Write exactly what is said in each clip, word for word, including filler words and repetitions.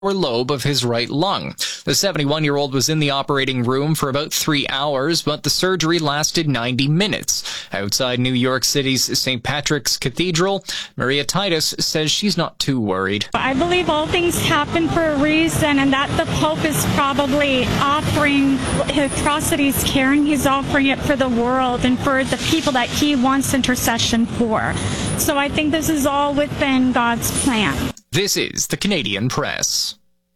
lobe of his right lung. The seventy-one-year-old was in the operating room for about three hours, but the surgery lasted ninety minutes. Outside New York City's Saint Patrick's Cathedral, Maria Titus says she's not too worried. I believe all things happen for a reason, and that the Pope is probably offering his atrocities care, and he's offering it for the world and for the people that he wants intercession for. So I think this is all within God's plan. This is the Canadian Press.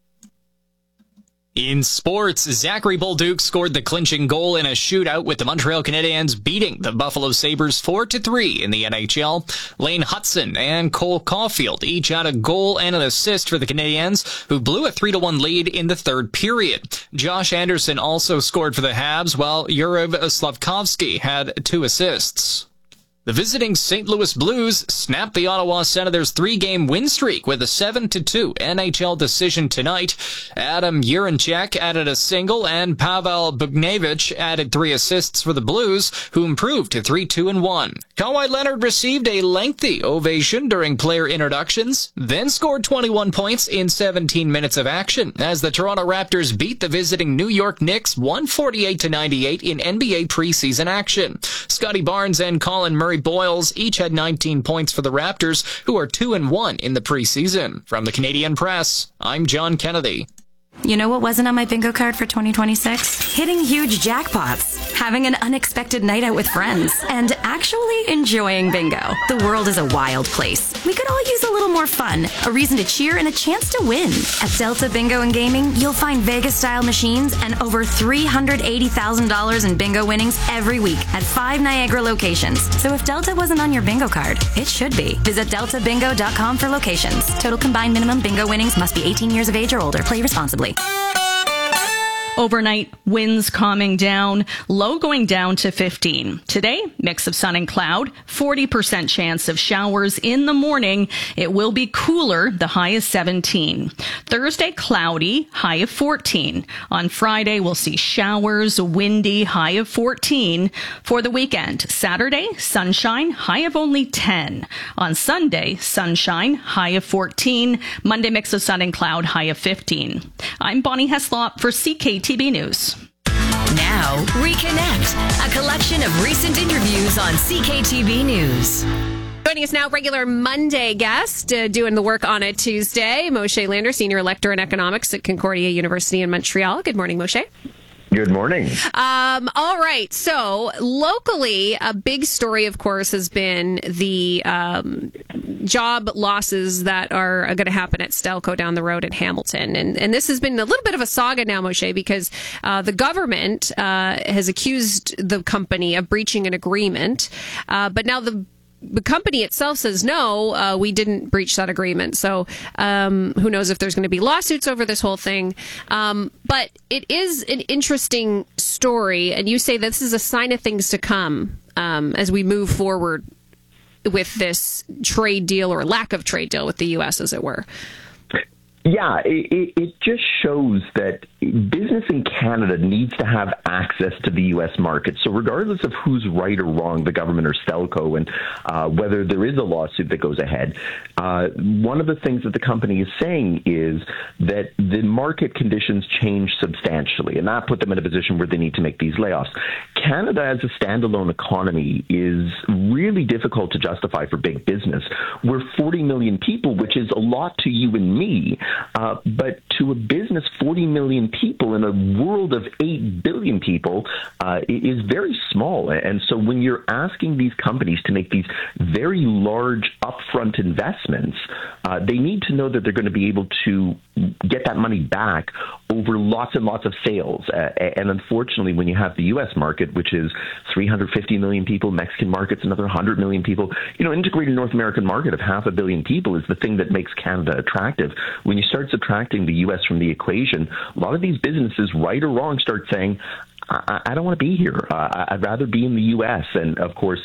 In sports, Zachary Bolduc scored the clinching goal in a shootout with the Montreal Canadiens beating the Buffalo Sabres four to three in the N H L. Lane Hutson and Cole Caulfield each had a goal and an assist for the Canadiens, who blew a three to one lead in the third period. Josh Anderson also scored for the Habs, while Yuriv Slavkovsky had two assists. The visiting Saint Louis Blues snapped the Ottawa Senators' three-game win streak with a seven to two N H L decision tonight. Adam Urinchek added a single, and Pavel Bugnevich added three assists for the Blues, who improved to three two and one. Kawhi Leonard received a lengthy ovation during player introductions, then scored twenty-one points in seventeen minutes of action as the Toronto Raptors beat the visiting New York Knicks one forty-eight to ninety-eight in N B A preseason action. Scotty Barnes and Colin Murray Boyles each had nineteen points for the Raptors, who are two and one in the preseason. From the Canadian Press, I'm John Kennedy. You know what wasn't on my bingo card for twenty twenty-six? Hitting huge jackpots, having an unexpected night out with friends, and actually enjoying bingo. The world is a wild place. We could all use a little more fun, a reason to cheer, and a chance to win. At Delta Bingo and Gaming, you'll find Vegas-style machines and over three hundred eighty thousand dollars in bingo winnings every week at five Niagara locations. So if Delta wasn't on your bingo card, it should be. Visit delta bingo dot com for locations. Total combined minimum bingo winnings must be eighteen years of age or older. Play responsibly. Overnight, winds calming down, low going down to fifteen. Today, mix of sun and cloud, forty percent chance of showers in the morning. It will be cooler, the high is seventeen. Thursday, cloudy, high of fourteen. On Friday, we'll see showers, windy, high of fourteen. For the weekend, Saturday, sunshine, high of only ten. On Sunday, sunshine, high of fourteen. Monday, mix of sun and cloud, high of fifteen. I'm Bonnie Heslop for C K T V News. Now, Reconnect, a collection of recent interviews on C K T V News. Joining us now, regular Monday guest, uh, doing the work on a Tuesday, Moshe Lander, Senior Lecturer in Economics at Concordia University in Montreal. Good morning, Moshe. Good morning. Um, all right. So locally, a big story, of course, has been the um, job losses that are going to happen at Stelco down the road in Hamilton. And, and this has been a little bit of a saga now, Moshe, because uh, the government uh, has accused the company of breaching an agreement. Uh, but now the The company itself says, no, uh, we didn't breach that agreement. So um, who knows if there's going to be lawsuits over this whole thing. Um, but it is an interesting story. And you say this is a sign of things to come um, as we move forward with this trade deal or lack of trade deal with the U S, as it were. Yeah, it, it just shows that business in Canada needs to have access to the U S market. So regardless of who's right or wrong, the government or Stelco, and uh, whether there is a lawsuit that goes ahead, uh, one of the things that the company is saying is that the market conditions change substantially, and that put them in a position where they need to make these layoffs. Canada as a standalone economy is really difficult to justify for big business. We're forty million people, which is a lot to you and me. Uh, but to a business, forty million people in a world of eight billion people uh, is very small. And so when you're asking these companies to make these very large upfront investments, uh, they need to know that they're going to be able to get that money back over lots and lots of sales. Uh, and unfortunately, when you have the U S market, which is three hundred fifty million people, Mexican market's another one hundred million people, you know, integrated North American market of half a billion people is the thing that makes Canada attractive. When you start subtracting the U S from the equation, a lot of these businesses, right or wrong, start saying, I, I don't want to be here. Uh, I'd rather be in the U S. And of course,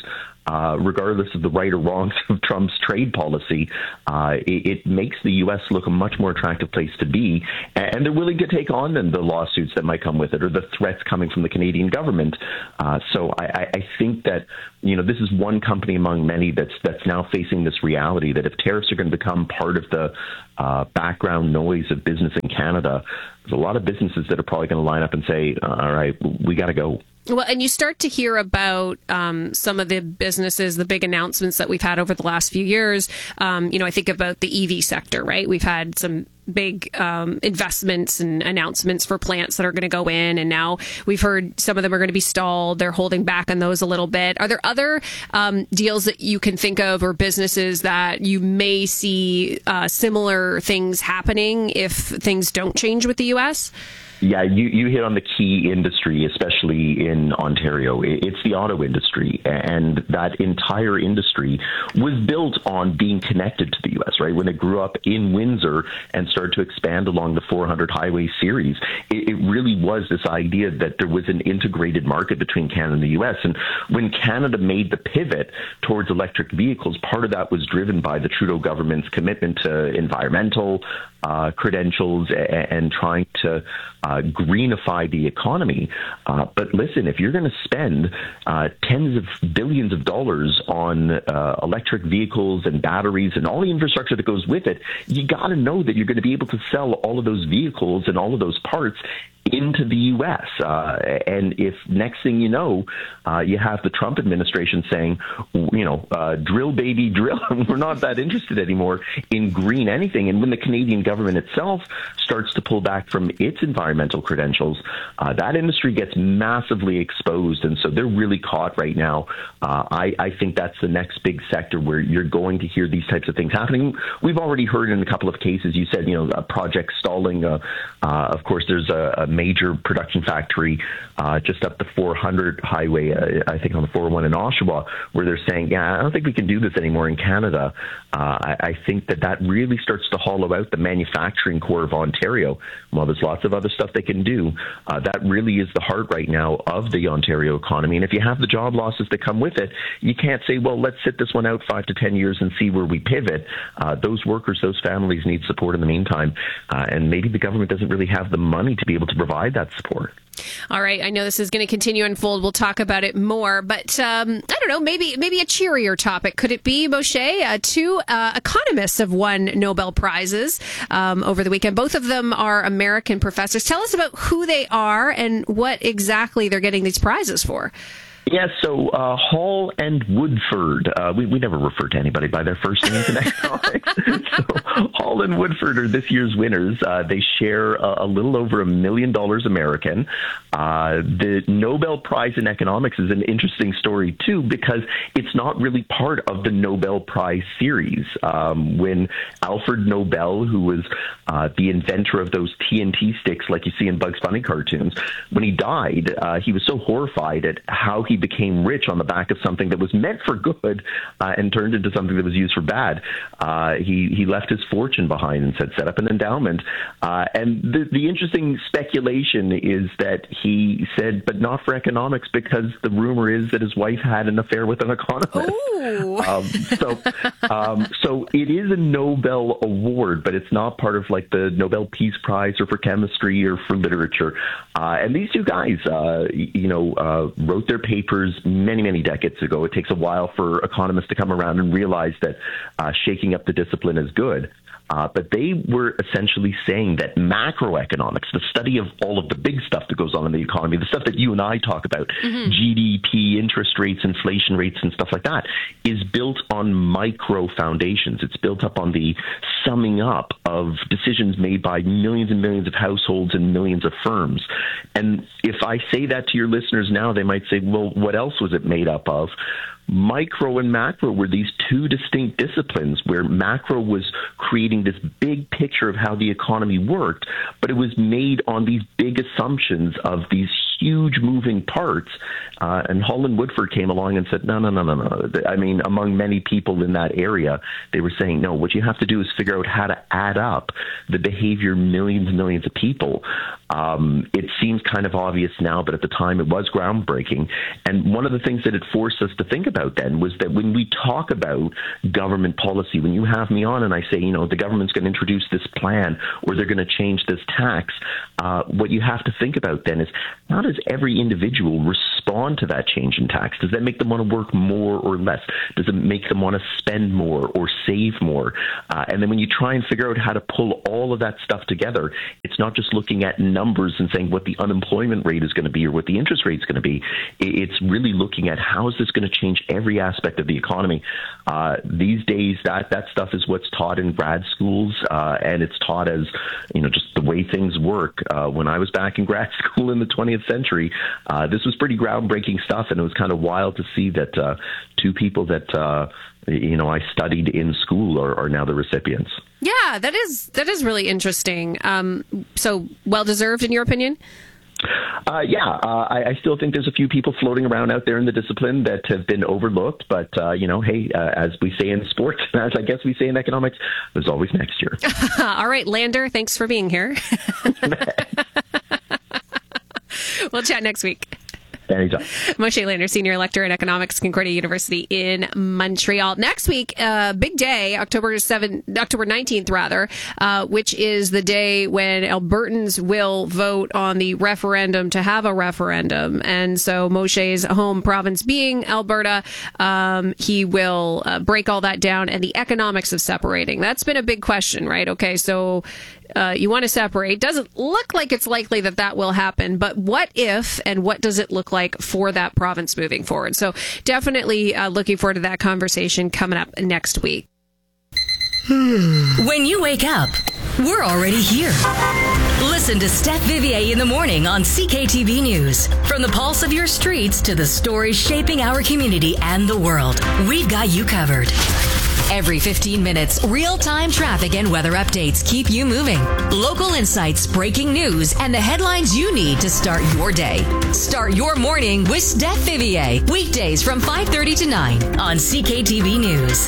uh, regardless of the right or wrongs of Trump's trade policy, uh, it, it makes the U S look a much more attractive place to be. And they're willing to take on then the lawsuits that might come with it or the threats coming from the Canadian government. Uh, so I, I think that, you know, this is one company among many that's that's now facing this reality that if tariffs are going to become part of the uh, background noise of business in Canada, there's a lot of businesses that are probably going to line up and say, all right, we got to go. Well, and you start to hear about um, some of the businesses, the big announcements that we've had over the last few years. Um, you know, I think about the E V sector, right? We've had some big um, investments and announcements for plants that are going to go in. And now we've heard some of them are going to be stalled. They're holding back on those a little bit. Are there other um, deals that you can think of or businesses that you may see uh, similar things happening if things don't change with the U S? Yeah, you, you hit on the key industry, especially in Ontario. It's the auto industry, and that entire industry was built on being connected to the U S, right? When it grew up in Windsor and started to expand along the four hundred highway series, it, it really was this idea that there was an integrated market between Canada and the U S. And when Canada made the pivot towards electric vehicles, part of that was driven by the Trudeau government's commitment to environmental uh, credentials and, and trying to uh, greenify the economy. Uh, but listen, if you're going to spend uh, tens of billions of dollars on uh, electric vehicles and batteries and all the infrastructure that goes with it, you got to know that you're going to be able to sell all of those vehicles and all of those parts into the U S. Uh, and if next thing you know, uh, you have the Trump administration saying, you know, uh, drill, baby, drill. We're not that interested anymore in green anything. And when the Canadian government itself starts to pull back from its environmental credentials, uh, that industry gets massively exposed. And so they're really caught right now. Uh, I, I think that's the next big sector where you're going to hear these types of things happening. We've already heard in a couple of cases, you said, you know, a project stalling. Uh, uh, of course, there's a, a major production factory uh, just up the four hundred highway, uh, I think on the four oh one in Oshawa, where they're saying, yeah, I don't think we can do this anymore in Canada. Uh, I, I think that that really starts to hollow out the manufacturing core of Ontario. While there's lots of other stuff they can do, uh, that really is the heart right now of the Ontario economy. And if you have the job losses that come with it, you can't say, well, let's sit this one out five to ten years and see where we pivot. Uh, those workers, those families need support in the meantime. Uh, and maybe the government doesn't really have the money to be able to provide that support. All right. I know this is going to continue to unfold. We'll talk about it more, but um, I don't know, maybe maybe a cheerier topic. Could it be, Moshe? Uh, two uh, economists have won Nobel Prizes um, over the weekend. Both of them are American professors. Tell us about who they are and what exactly they're getting these prizes for. Yeah, so uh, Hall and Woodford, uh, we, we never refer to anybody by their first names in economics. So Hall and Woodford are this year's winners. Uh, they share a, a little over a million dollars American. Uh, the Nobel Prize in Economics is an interesting story, too, because it's not really part of the Nobel Prize series. Um, when Alfred Nobel, who was uh, the inventor of those T N T sticks like you see in Bugs Bunny cartoons, when he died, uh, he was so horrified at how he became rich on the back of something that was meant for good uh, and turned into something that was used for bad. Uh, he, he left his fortune behind and said, set up an endowment. Uh, and the, the interesting speculation is that he said, but not for economics, because the rumor is that his wife had an affair with an economist. Um, so, um, so it is a Nobel award, but it's not part of like the Nobel Peace Prize or for chemistry or for literature. Uh, and these two guys, uh, you know, uh, wrote their papers many, many decades ago. It takes a while for economists to come around and realize that uh, shaking up the discipline is good. Uh, but they were essentially saying that macroeconomics, the study of all of the big stuff that goes on in the economy, the stuff that you and I talk about, mm-hmm. G D P, interest rates, inflation rates, and stuff like that, is built on micro foundations. It's built up on the summing up of decisions made by millions and millions of households and millions of firms. And if I say that to your listeners now, they might say, well, what else was it made up of? Micro and macro were these two distinct disciplines where macro was creating this big picture of how the economy worked, but it was made on these big assumptions of these huge moving parts. Uh, and Holland Woodford came along and said, no, no, no, no, no. I mean, among many people in that area, they were saying, no, what you have to do is figure out how to add up the behavior of millions and millions of people. Um, it seems kind of obvious now, but at the time it was groundbreaking. And one of the things that it forced us to think about then was that when we talk about government policy, when you have me on and I say, you know, the government's going to introduce this plan or they're going to change this tax, uh, what you have to think about then is how does every individual respond to that change in tax? Does that make them want to work more or less? Does it make them want to spend more or save more? Uh, and then when you try and figure out how to pull all of that stuff together, it's not just looking at numbers and saying what the unemployment rate is going to be or what the interest rate is going to be. It's really looking at how is this going to change every aspect of the economy. Uh, these days, that that stuff is what's taught in grad schools, uh, and it's taught as, you know, just the way things work. Uh, when I was back in grad school in the twentieth century, uh, this was pretty groundbreaking stuff, and it was kind of wild to see that uh, two people that uh, you know I studied in school are, are now the recipients. Yeah, that is that is really interesting. Um, so well deserved, in your opinion? Uh, yeah, uh, I, I still think there's a few people floating around out there in the discipline that have been overlooked. But, uh, you know, hey, uh, as we say in sports, as I guess we say in economics, there's always next year. All right, Lander, thanks for being here. We'll chat next week. Anytime. Moshe Lander, Senior Lecturer in Economics, Concordia University in Montreal. Next week, uh, big day, October seventh, October nineteenth, rather, uh, which is the day when Albertans will vote on the referendum to have a referendum. And so Moshe's home province being Alberta, um, he will uh, break all that down and the economics of separating. That's been a big question, right? Okay, so Uh, you want to separate. Doesn't look like it's likely that that will happen, but what if, and what does it look like for that province moving forward? So definitely uh, looking forward to that conversation coming up next week. When you wake up, we're already here. Listen to Steph Vivier in the morning on C K T V News. From the pulse of your streets to the stories shaping our community and the world, we've got you covered. Every fifteen minutes, real-time traffic and weather updates keep you moving. Local insights, breaking news, and the headlines you need to start your day. Start your morning with Steph Vivier. Weekdays from five thirty to nine on C K T V News.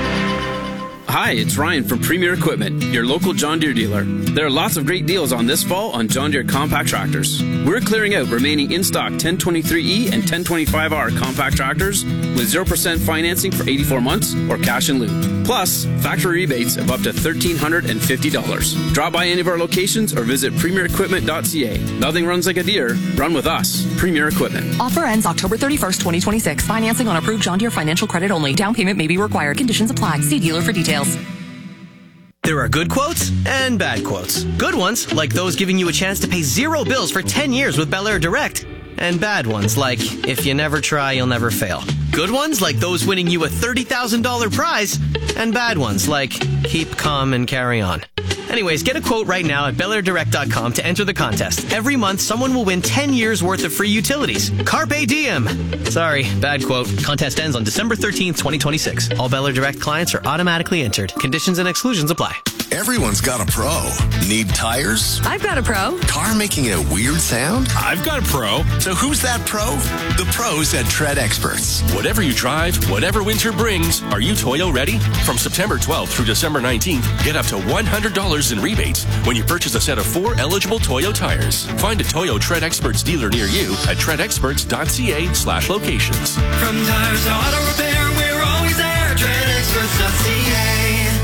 Hi, it's Ryan from Premier Equipment, your local John Deere dealer. There are lots of great deals on this fall on John Deere compact tractors. We're clearing out remaining in-stock ten twenty-three E and ten twenty-five R compact tractors with zero percent financing for eighty-four months or cash in lieu. Plus, factory rebates of up to one thousand three hundred fifty dollars. Drop by any of our locations or visit premier equipment dot c a. Nothing runs like a Deere. Run with us. Premier Equipment. Offer ends October thirty-first, twenty twenty-six. Financing on approved John Deere financial credit only. Down payment may be required. Conditions apply. See dealer for details. There are good quotes and bad quotes. Good ones, like those giving you a chance to pay zero bills for ten years with Bel Air Direct. And bad ones, like, if you never try, you'll never fail. Good ones, like those winning you a thirty thousand dollars prize. And bad ones, like, keep calm and carry on. Anyways, get a quote right now at bel air direct dot com to enter the contest. Every month, someone will win ten years worth of free utilities. Carpe diem. Sorry, bad quote. Contest ends on December thirteenth, twenty twenty-six. All Bel Air Direct clients are automatically entered. Conditions and exclusions apply. Everyone's got a pro. Need tires? I've got a pro. Car making a weird sound? I've got a pro. So who's that pro? The pros at Tread Experts. Whatever you drive, whatever winter brings, are you Toyo ready? From September twelfth through December nineteenth, get up to one hundred dollars in rebates when you purchase a set of four eligible Toyo tires. Find a Toyo Tread Experts dealer near you at tread experts dot c a slash locations. From tires to auto repair, we're always there. tread experts dot c a.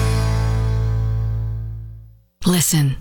Listen.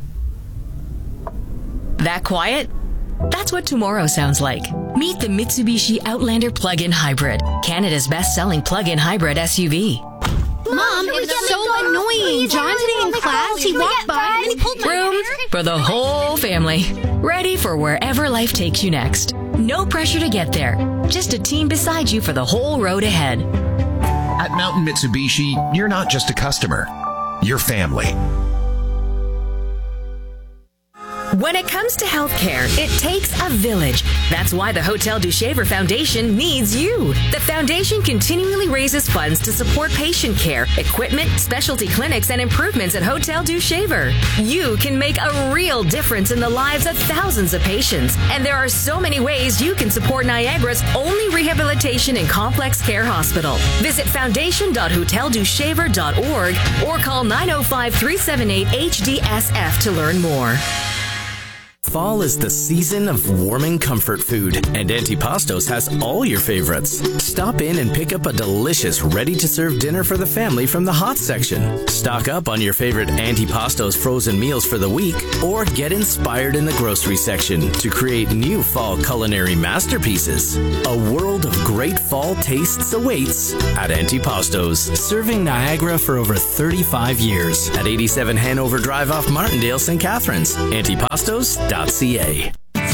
That quiet? That's what tomorrow sounds like. Meet the Mitsubishi Outlander Plug-in Hybrid, Canada's best-selling plug-in hybrid S U V. Mom, it's so annoying. John's sitting in class, he walked by, and he pulled my Room for the whole family. Ready for wherever life takes you next. No pressure to get there. Just a team beside you for the whole road ahead. At Mountain Mitsubishi, you're not just a customer. You're family. When it comes to healthcare, it takes a village. That's why the Hotel du Shaver Foundation needs you. The foundation continually raises funds to support patient care, equipment, specialty clinics, and improvements at Hotel du Shaver. You can make a real difference in the lives of thousands of patients, and there are so many ways you can support Niagara's only rehabilitation and complex care hospital. Visit foundation dot hotel du shaver dot org or call nine oh five, three seven eight, H D S F to learn more. Fall is the season of warming comfort food, and Antipastos has all your favorites. Stop in and pick up a delicious, ready-to-serve dinner for the family from the hot section. Stock up on your favorite Antipastos frozen meals for the week, or get inspired in the grocery section to create new fall culinary masterpieces. A world of great fall tastes awaits at Antipastos, serving Niagara for over thirty-five years at eighty-seven Hanover Drive off Martindale, Saint Catharines. Antipastos dot c a.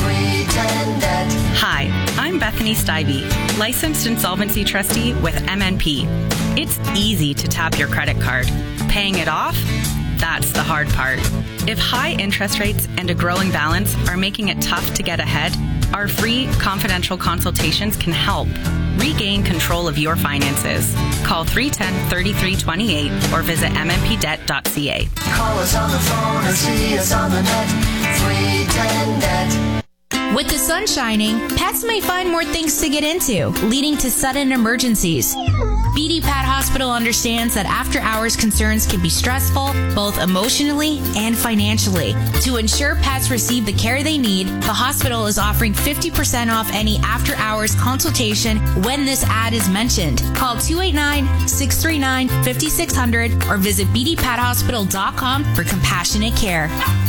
Hi, I'm Bethany Stivey, licensed insolvency trustee with M N P. It's easy to tap your credit card. Paying it off? That's the hard part. If high interest rates and a growing balance are making it tough to get ahead, our free confidential consultations can help. Regain control of your finances. Call three one zero, three three two eight or visit m n p debt dot c a. Call us on the phone or see us on the net. three ten net. With the sun shining, pets may find more things to get into, leading to sudden emergencies. B D Pet Hospital understands that after-hours concerns can be stressful, both emotionally and financially. To ensure pets receive the care they need, the hospital is offering fifty percent off any after-hours consultation when this ad is mentioned. Call two eight nine, six three nine, five six zero zero or visit b d pet hospital dot com for compassionate care.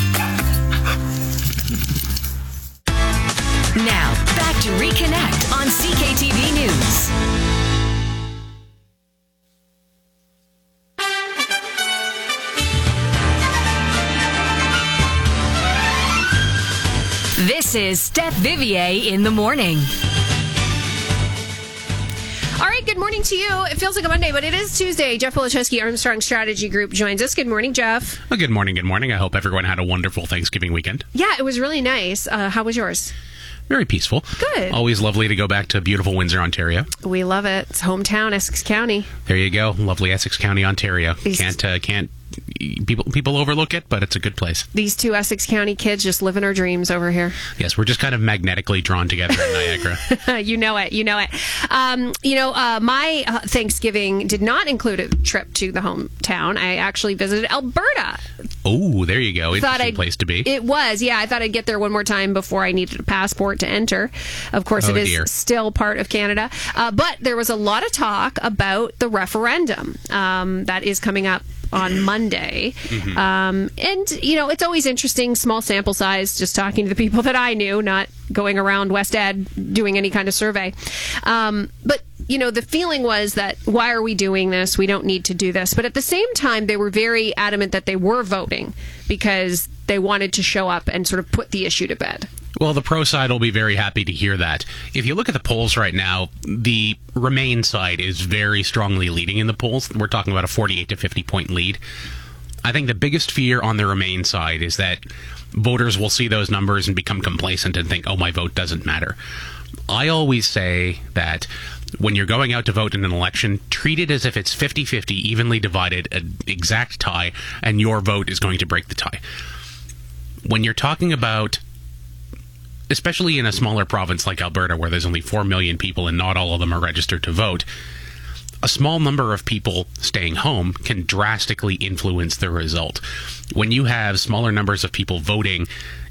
Now, back to Reconnect on C K T V News. This is Steph Vivier in the morning. All right, good morning to you. It feels like a Monday, but it is Tuesday. Jeff Woloszewski, Armstrong Strategy Group, joins us. Good morning, Jeff. Well, good morning, good morning. I hope everyone had a wonderful Thanksgiving weekend. Yeah, it was really nice. Uh, how was yours? Very peaceful. Good. Always lovely to go back to beautiful Windsor, Ontario. We love it. It's hometown, Essex County. There you go. Lovely Essex County, Ontario. These- Can't, uh, can't, people, people overlook it, but it's a good place. These two Essex County kids just living our dreams over here. Yes, we're just kind of magnetically drawn together in Niagara. You know it. You know it. Um, you know, uh, my uh, Thanksgiving did not include a trip to the hometown. I actually visited Alberta. Oh, there you go. Interesting I'd- place to be. It was, yeah. I thought I'd get there one more time before I needed a passport to enter. Of course, Oh, it is dear. still part of Canada. Uh, but there was a lot of talk about the referendum um, that is coming up on Monday. Mhm. Um, and, you know, it's always interesting, small sample size, just talking to the people that I knew, not going around West Ed doing any kind of survey. Um, but, you know, the feeling was that, why are we doing this? We don't need to do this. But at the same time, they were very adamant that they were voting because they wanted to show up and sort of put the issue to bed. Well, the pro side will be very happy to hear that. If you look at the polls right now, the Remain side is very strongly leading in the polls. We're talking about a forty-eight to fifty point lead. I think the biggest fear on the Remain side is that voters will see those numbers and become complacent and think, oh, my vote doesn't matter. I always say that when you're going out to vote in an election, treat it as if it's fifty-fifty, evenly divided, an exact tie, and your vote is going to break the tie. When you're talking about, especially in a smaller province like Alberta, where there's only four million people and not all of them are registered to vote, a small number of people staying home can drastically influence the result. When you have smaller numbers of people voting,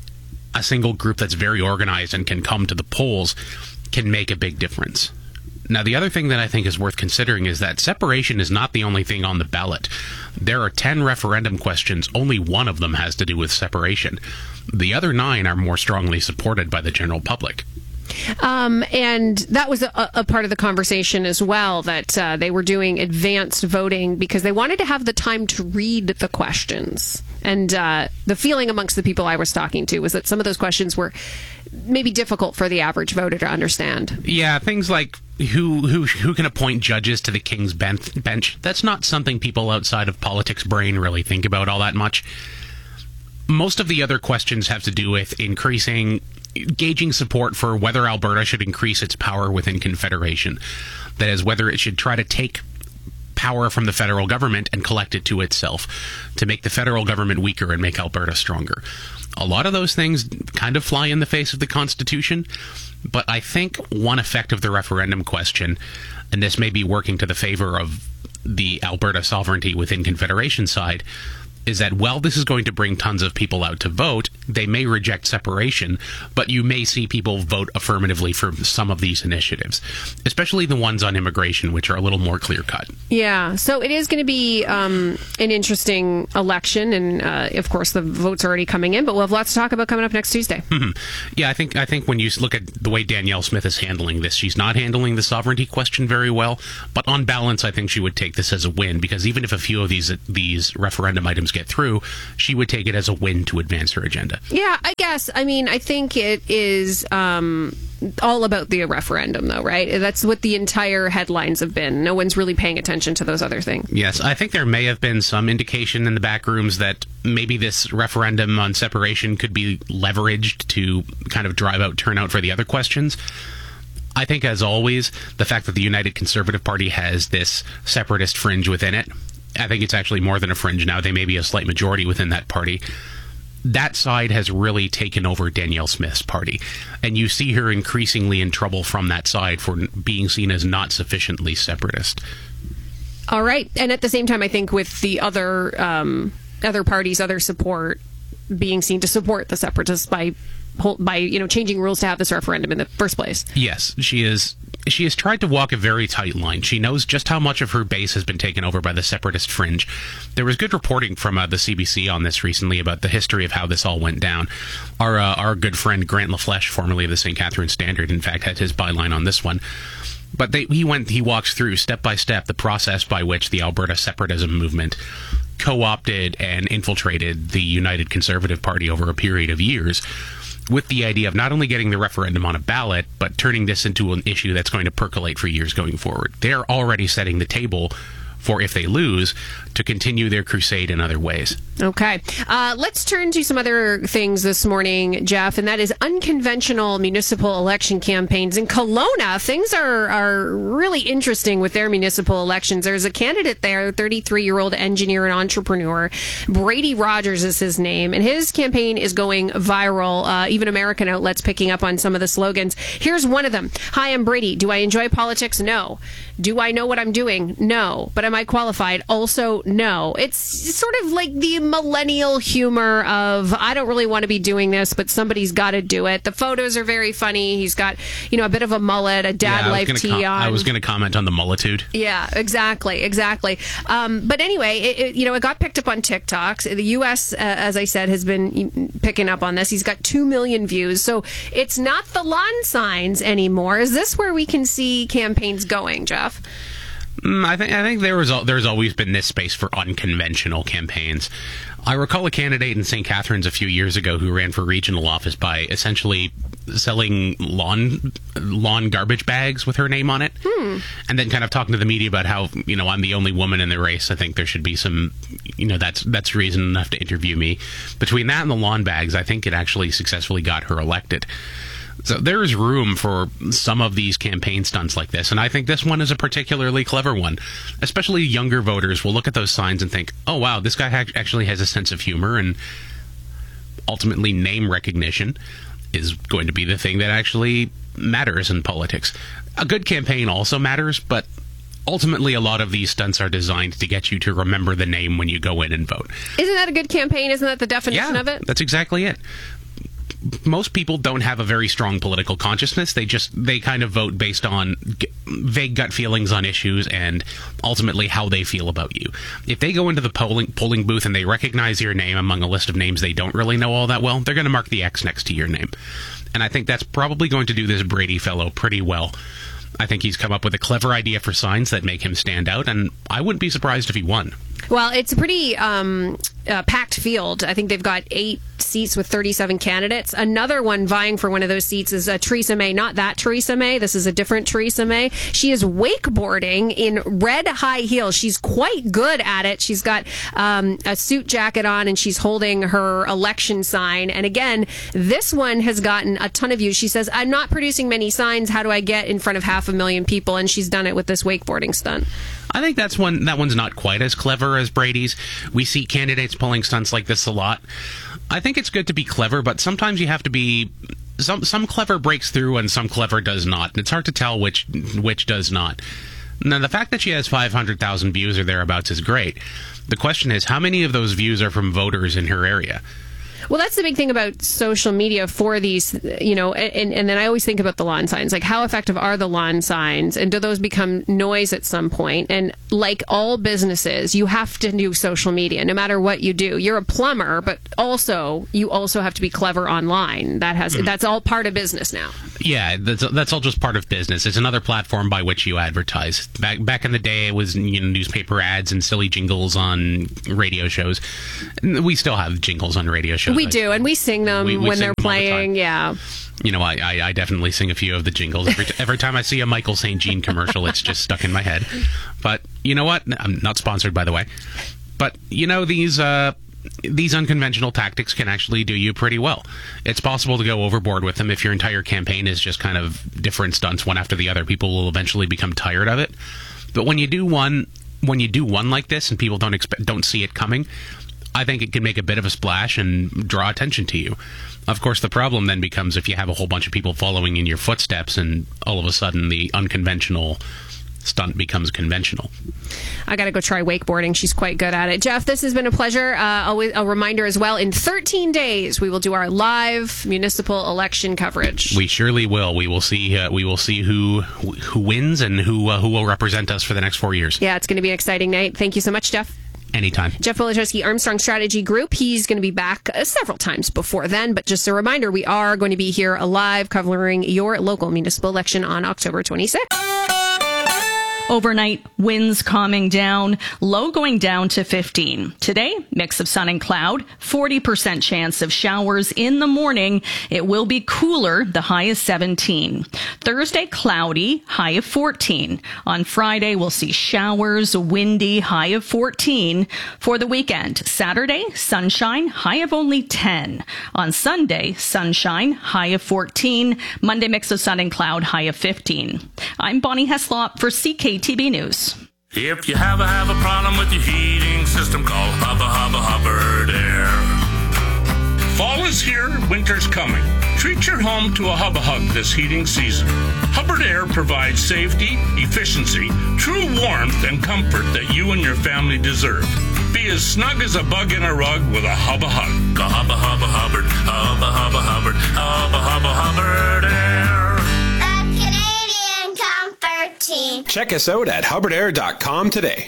a single group that's very organized and can come to the polls can make a big difference. Now, the other thing that I think is worth considering is that separation is not the only thing on the ballot. There are ten referendum questions. Only one of them has to do with separation. The other nine are more strongly supported by the general public. Um, and that was a, a part of the conversation as well, that uh, they were doing advanced voting because they wanted to have the time to read the questions. And uh, the feeling amongst the people I was talking to was that some of those questions were maybe difficult for the average voter to understand. Yeah, things like who who who can appoint judges to the King's bench. That's not something people outside of politics brain really think about all that much. most of the other questions have to do with increasing, gauging support for whether Alberta should increase its power within Confederation. That is, whether it should try to take power from the federal government and collect it to itself, to make the federal government weaker and make Alberta stronger. A lot of those things kind of fly in the face of the Constitution, but I think one effect of the referendum question, and this may be working to the favor of the Alberta sovereignty within Confederation side, is that while this is going to bring tons of people out to vote, they may reject separation, but you may see people vote affirmatively for some of these initiatives, especially the ones on immigration, which are a little more clear-cut. Yeah, so it is going to be um, an interesting election, and uh, of course the votes are already coming in, but we'll have lots to talk about coming up next Tuesday. Mm-hmm. Yeah, I think I think when you look at the way Danielle Smith is handling this, she's not handling the sovereignty question very well, but on balance, I think she would take this as a win, because even if a few of these these referendum items get through, she would take it as a win to advance her agenda. Yeah, I guess. I mean, I think it is um, all about the referendum, though, right? That's what the entire headlines have been. No one's really paying attention to those other things. Yes, I think there may have been some indication in the back rooms that maybe this referendum on separation could be leveraged to kind of drive out turnout for the other questions. I think, as always, the fact that the United Conservative Party has this separatist fringe within it, I think it's actually more than a fringe now. They may be a slight majority within that party. That side has really taken over Danielle Smith's party. And you see her increasingly in trouble from that side for being seen as not sufficiently separatist. All right. And at the same time, I think with the other um, other parties, other support being seen to support the separatists by by you know changing rules to have this referendum in the first place. Yes, she is. She has tried to walk a very tight line. She knows just how much of her base has been taken over by the separatist fringe. There was good reporting from uh, the C B C on this recently about the history of how this all went down. Our uh, our good friend Grant LaFleche, formerly of the Saint Catharines Standard, in fact, had his byline on this one. But they, he went, he walks through step by step the process by which the Alberta separatism movement co-opted and infiltrated the United Conservative Party over a period of years, with the idea of not only getting the referendum on a ballot, but turning this into an issue that's going to percolate for years going forward. They're already setting the table for, if they lose, to continue their crusade in other ways. Okay. Uh, let's turn to some other things this morning, Jeff, and that is unconventional municipal election campaigns. In Kelowna, things are, are really interesting with their municipal elections. There's a candidate there, thirty-three-year-old engineer and entrepreneur. Brady Rogers is his name, and his campaign is going viral. Uh, even American outlets picking up on some of the slogans. Here's one of them. Hi, I'm Brady. Do I enjoy politics? No. Do I know what I'm doing? No. But am I qualified? Also, no. It's sort of like the millennial humor of, I don't really want to be doing this, but somebody's got to do it. The photos are very funny. He's got, you know, a bit of a mullet, a dad yeah, life tee com- on. I was going to comment on the mullitude. Yeah, exactly, exactly. Um, but anyway, it, it, you know, it got picked up on TikTok. The U S, uh, as I said, has been picking up on this. He's got two million views. So it's not the lawn signs anymore. Is this where we can see campaigns going, Jeff? Mm, I think I think there was there's always been this space for unconventional campaigns. I recall a candidate in Saint Catharines a few years ago who ran for regional office by essentially selling lawn lawn garbage bags with her name on it, hmm. and then kind of talking to the media about how, you know, I'm the only woman in the race. I think there should be some, you know, that's that's reason enough to interview me. Between that and the lawn bags, I think it actually successfully got her elected. So there is room for some of these campaign stunts like this, and I think this one is a particularly clever one. Especially younger voters will look at those signs and think, oh wow, this guy ha- actually has a sense of humor, and ultimately name recognition is going to be the thing that actually matters in politics. A good campaign also matters, but ultimately a lot of these stunts are designed to get you to remember the name when you go in and vote. Isn't that a good campaign? Isn't that the definition yeah, of it? That's exactly it. Most people don't have a very strong political consciousness. They just, they kind of vote based on g- vague gut feelings on issues and ultimately how they feel about you. If they go into the polling polling booth and they recognize your name among a list of names they don't really know all that well, they're going to mark the X next to your name. And I think that's probably going to do this Brady fellow pretty well. I think he's come up with a clever idea for signs that make him stand out, and I wouldn't be surprised if he won. Well, it's a pretty um, uh, packed field. I think they've got eight seats with thirty-seven candidates. Another one vying for one of those seats is uh, Theresa May. Not that Theresa May. This is a different Theresa May. She is wakeboarding in red high heels. She's quite good at it. She's got um, a suit jacket on, and she's holding her election sign. And again, this one has gotten a ton of views. She says, I'm not producing many signs. How do I get in front of half a million people? And she's done it with this wakeboarding stunt. I think that's one that one's not quite as clever as Brady's. We see candidates pulling stunts like this a lot. I think it's good to be clever, but sometimes you have to be some some clever breaks through and some clever does not. And it's hard to tell which which does not. Now, the fact that she has five hundred thousand views or thereabouts is great. The question is, how many of those views are from voters in her area? Well, that's the big thing about social media for these, you know, and, and then I always think about the lawn signs. Like, how effective are the lawn signs? And do those become noise at some point? And like all businesses, you have to do social media no matter what you do. You're a plumber, but also, you also have to be clever online. That has, mm. That's all part of business now. Yeah, that's, that's all just part of business. It's another platform by which you advertise. Back back in the day, it was, you know, newspaper ads and silly jingles on radio shows. We still have jingles on radio shows. We do, and we sing them we, we when sing they're them playing. Yeah. You know, I, I, I definitely sing a few of the jingles. Every, every time I see a Michael Saint Jean commercial, it's just stuck in my head. But you know what? I'm not sponsored, by the way. But, you know, these... Uh, These unconventional tactics can actually do you pretty well. It's possible to go overboard with them if your entire campaign is just kind of different stunts one after the other. People will eventually become tired of it. But when you do one, when you do one like this and people don't expect, don't see it coming, I think it can make a bit of a splash and draw attention to you. Of course, the problem then becomes if you have a whole bunch of people following in your footsteps and all of a sudden the unconventional stunt becomes conventional. I got to go try wakeboarding. She's quite good at it. Jeff, this has been a pleasure. Uh, always a reminder as well, in thirteen days, we will do our live municipal election coverage. We surely will. We will see uh, we will see who who wins and who uh, who will represent us for the next four years. Yeah, it's going to be an exciting night. Thank you so much, Jeff. Anytime. Jeff Wojciechowski, Armstrong Strategy Group. He's going to be back uh, several times before then, but just a reminder, we are going to be here live covering your local municipal election on October twenty-sixth. Overnight, winds calming down, low going down to fifteen. Today, mix of sun and cloud, forty percent chance of showers in the morning. It will be cooler, the high is seventeen. Thursday, cloudy, high of fourteen. On Friday, we'll see showers, windy, high of fourteen. For the weekend, Saturday, sunshine, high of only ten. On Sunday, sunshine, high of fourteen. Monday, mix of sun and cloud, high of fifteen. I'm Bonnie Heslop for C K T V News. If you have a, have a problem with your heating system, call Hubba Hubba Hubbard Air. Fall is here, winter's coming. Treat your home to a Hubba Hug this heating season. Hubbard Air provides safety, efficiency, true warmth, and comfort that you and your family deserve. Be as snug as a bug in a rug with a Hubba Hug. Go Hubba Hubba Hubbard, Hubba Hubba Hubbard, Hubba Hubba Hubbard Air. Check us out at hubbard air dot com today.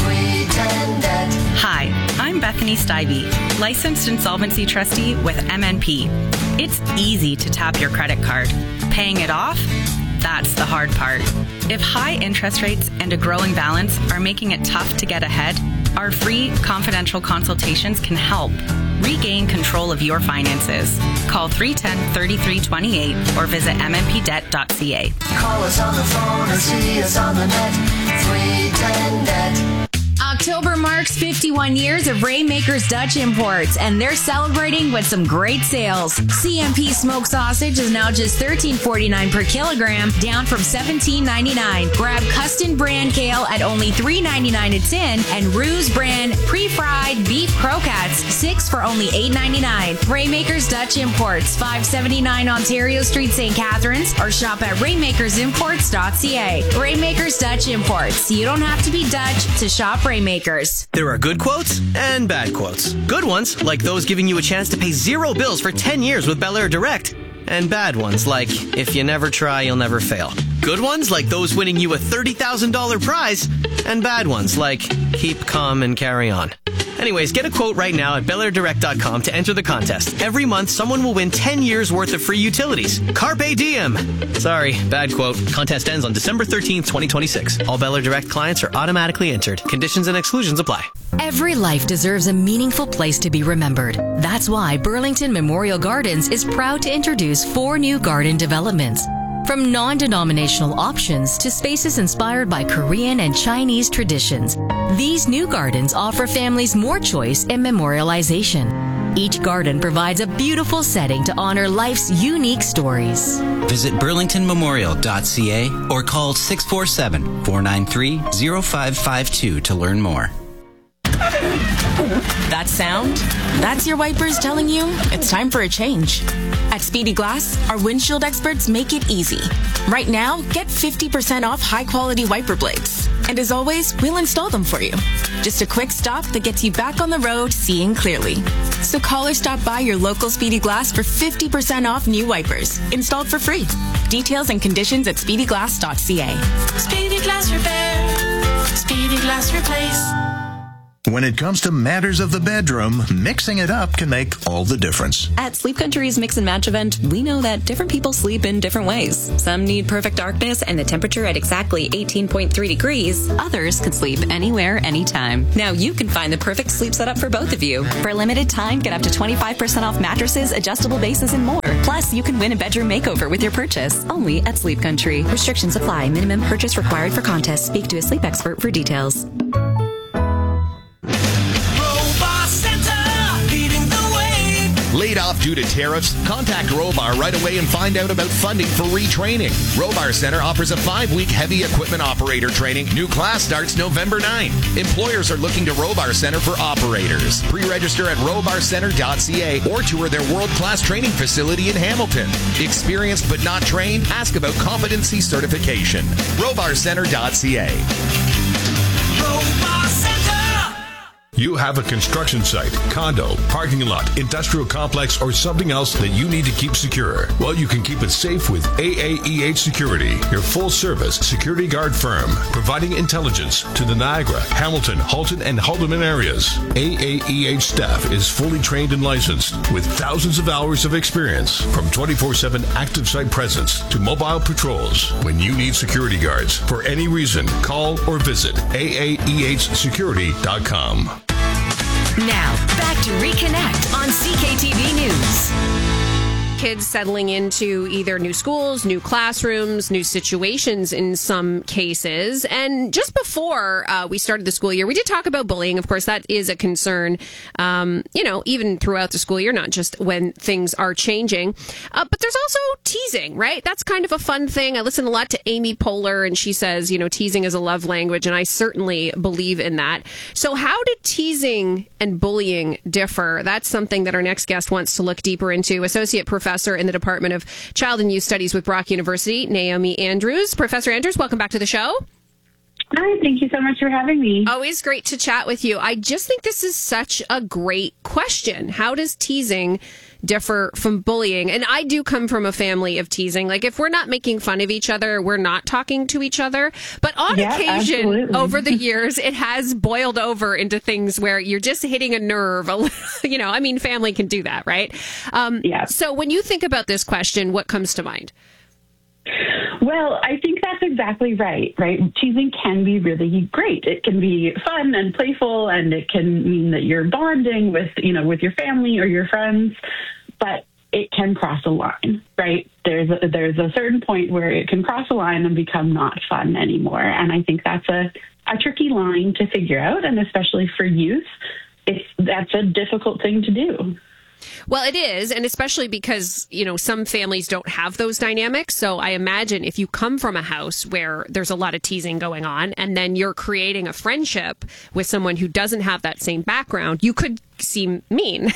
Hi, I'm Bethany Stivey, licensed insolvency trustee with M N P. It's easy to tap your credit card. Paying it off? That's the hard part. If high interest rates and a growing balance are making it tough to get ahead, our free confidential consultations can help. Regain control of your finances. Call three one zero, three three two eight or visit m n p debt dot c a. Call us on the phone or see us on the net. three ten net. October marks fifty-one years of Rainmakers Dutch Imports, and they're celebrating with some great sales. C M P smoked sausage is now just thirteen forty-nine per kilogram, down from seventeen ninety-nine. Grab Custom brand kale at only three ninety-nine a tin, and Ruse brand pre-fried beef croquettes, six for only eight ninety-nine. Rainmakers Dutch Imports, five seventy-nine Ontario Street, Saint Catharines, or shop at rainmakers imports dot c a. Rainmakers Dutch Imports. You don't have to be Dutch to shop Rainmakers. There are good quotes and bad quotes. Good ones, like those giving you a chance to pay zero bills for ten years with Bel Air Direct. And bad ones, like, if you never try, you'll never fail. Good ones, like those winning you a thirty thousand dollars prize. And bad ones, like, keep calm and carry on. Anyways, get a quote right now at bel air direct dot com to enter the contest. Every month, someone will win ten years worth of free utilities. Carpe diem! Sorry, bad quote. Contest ends on December thirteenth, twenty twenty-six. All Bel Air Direct clients are automatically entered. Conditions and exclusions apply. Every life deserves a meaningful place to be remembered. That's why Burlington Memorial Gardens is proud to introduce four new garden developments. From non-denominational options to spaces inspired by Korean and Chinese traditions, these new gardens offer families more choice in memorialization. Each garden provides a beautiful setting to honor life's unique stories. Visit burlington memorial dot c a or call six four seven, four nine three, zero five five two to learn more. That sound? That's your wipers telling you it's time for a change. At Speedy Glass, our windshield experts make it easy. Right now, get fifty percent off high-quality wiper blades. And as always, we'll install them for you. Just a quick stop that gets you back on the road seeing clearly. So call or stop by your local Speedy Glass for fifty percent off new wipers, installed for free. Details and conditions at speedy glass dot c a. Speedy Glass Repair. Speedy Glass Replace. When it comes to matters of the bedroom, mixing it up can make all the difference. At Sleep Country's Mix and Match event, we know that different people sleep in different ways. Some need perfect darkness and the temperature at exactly eighteen point three degrees. Others can sleep anywhere, anytime. Now you can find the perfect sleep setup for both of you. For a limited time, get up to twenty-five percent off mattresses, adjustable bases, and more. Plus, you can win a bedroom makeover with your purchase. Only at Sleep Country. Restrictions apply. Minimum purchase required for contest. Speak to a sleep expert for details. Laid off due to tariffs? Contact Robar right away and find out about funding for retraining. Robar Center offers a five-week heavy equipment operator training. New class starts November ninth. Employers are looking to Robar Center for operators. Pre-register at robar center dot c a or tour their world-class training facility in Hamilton. Experienced but not trained? Ask about competency certification. robar center dot c a. Robar Center. You have a construction site, condo, parking lot, industrial complex, or something else that you need to keep secure. Well, you can keep it safe with A A E H Security, your full-service security guard firm, providing intelligence to the Niagara, Hamilton, Halton, and Haldeman areas. A A E H staff is fully trained and licensed with thousands of hours of experience, from twenty-four seven active site presence to mobile patrols. When you need security guards for any reason, call or visit A A E H security dot com. Now, back to Reconnect on C K T V News. Kids settling into either new schools, new classrooms, new situations in some cases. And just before uh, we started the school year, we did talk about bullying. Of course, that is a concern, um, you know, even throughout the school year, not just when things are changing. Uh, but there's also teasing, right? That's kind of a fun thing. I listen a lot to Amy Poehler, and she says, you know, teasing is a love language, and I certainly believe in that. So how did teasing and bullying differ? That's something that our next guest wants to look deeper into. Associate Professor in the Department of Child and Youth Studies with Brock University, Naomi Andrews. Professor Andrews, welcome back to the show. Hi, thank you so much for having me. Always great to chat with you. I just think this is such a great question. How does teasing differ from bullying? And I do come from a family of teasing. Like, if we're not making fun of each other, we're not talking to each other. But on yeah, occasion, absolutely. over the years, it has boiled over into things where you're just hitting a nerve. A little, you know, I mean, family can do that, right? Um, yeah. So when you think about this question, what comes to mind? Well, I think that's exactly right, right? Teasing can be really great. It can be fun and playful, and it can mean that you're bonding with, you know, with your family or your friends, but it can cross a line, right? There's a, there's a certain point where it can cross a line and become not fun anymore. And I think that's a, a tricky line to figure out, and especially for youth, it's, that's a difficult thing to do. Well, it is, and especially because, you know, some families don't have those dynamics. So I imagine if you come from a house where there's a lot of teasing going on, and then you're creating a friendship with someone who doesn't have that same background, you could seem mean.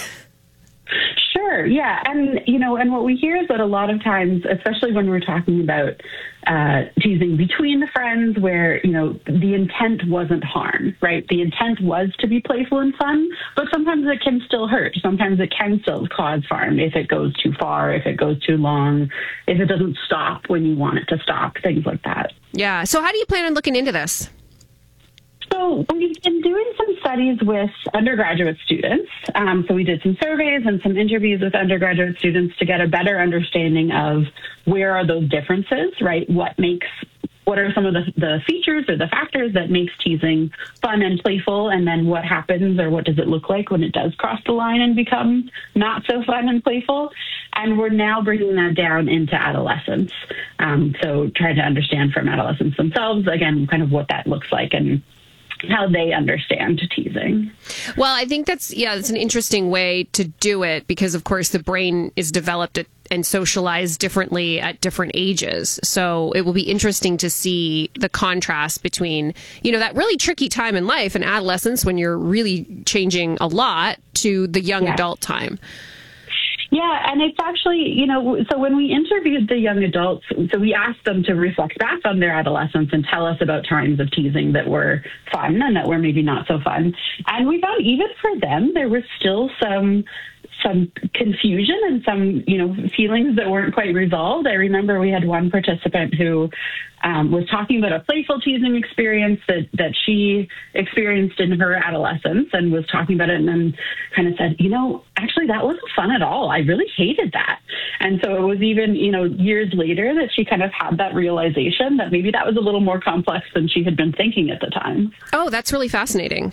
Sure, yeah. And, you know, and what we hear is that a lot of times, especially when we're talking about uh, teasing between friends where, you know, the intent wasn't harm, right? The intent was to be playful and fun, but sometimes it can still hurt. Sometimes it can still cause harm if it goes too far, if it goes too long, if it doesn't stop when you want it to stop, things like that. Yeah. So how do you plan on looking into this? So we've been doing some studies with undergraduate students. Um, so we did some surveys and some interviews with undergraduate students to get a better understanding of where are those differences, right? What makes What are some of the, the features or the factors that makes teasing fun and playful? And then what happens or what does it look like when it does cross the line and become not so fun and playful? And we're now bringing that down into adolescence. Um, so trying to understand from adolescents themselves, again, kind of what that looks like and how they understand teasing. Well, I think that's, yeah, that's an interesting way to do it because, of course, the brain is developed at, and socialized differently at different ages. So it will be interesting to see the contrast between, you know, that really tricky time in life and adolescence when you're really changing a lot to the young Yeah. adult time. Yeah, and it's actually, you know, so when we interviewed the young adults, so we asked them to reflect back on their adolescence and tell us about times of teasing that were fun and that were maybe not so fun. And we found even for them, there was still some some confusion and some, you know, feelings that weren't quite resolved. I remember we had one participant who um, was talking about a playful teasing experience that, that she experienced in her adolescence and was talking about it and then kind of said, you know, actually that wasn't fun at all. I really hated that. And so it was even, you know, years later that she kind of had that realization that maybe that was a little more complex than she had been thinking at the time. Oh, that's really fascinating.